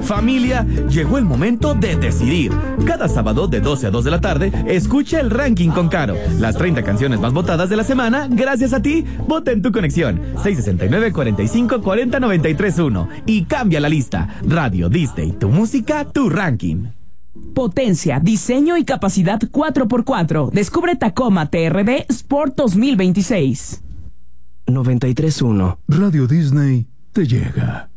Familia, llegó el momento de decidir. Cada sábado de 12 a 2 de la tarde, escucha el ranking con Caro. Las 30 canciones más votadas de la semana, gracias a ti. Vota en tu conexión. 669-4540-931. Y cambia la lista. Radio Disney, tu música, tu ranking. Potencia, diseño y capacidad 4x4. Descubre Tacoma TRD Sport 2026. 93.1. Radio Disney te llega.